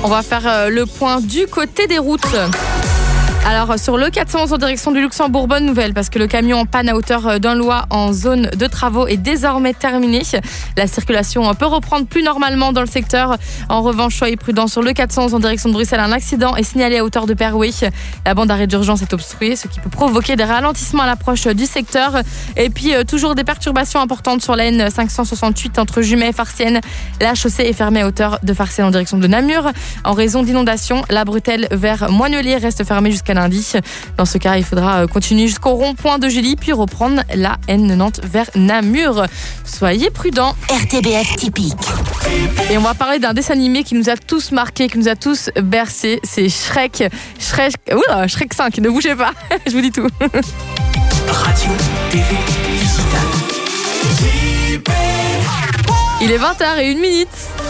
On va faire le point du côté des routes. Alors sur le 411 en direction du Luxembourg, bonne nouvelle parce que le camion en panne à hauteur d'un Lois en zone de travaux est désormais terminé. La circulation peut reprendre plus normalement dans le secteur. En revanche, soyez prudents sur le 411 en direction de Bruxelles. Un accident est signalé à hauteur de Perway. La bande d'arrêt d'urgence est obstruée, ce qui peut provoquer des ralentissements à l'approche du secteur. Et puis toujours des perturbations importantes sur la N568 entre Jumet et Farciennes. La chaussée est fermée à hauteur de Farciennes en direction de Namur. En raison d'inondations, la bretelle vers Moignelier reste fermée jusqu'à lundi. Dans ce cas, il faudra continuer jusqu'au rond-point de Julie, puis reprendre la N90 vers Namur. Soyez prudents. RTBF typique. Et on va parler d'un dessin animé qui nous a tous marqués, qui nous a tous bercés. C'est Shrek 5. Ne bougez pas, je vous dis tout. Radio, TV, digital. Il est 20h01.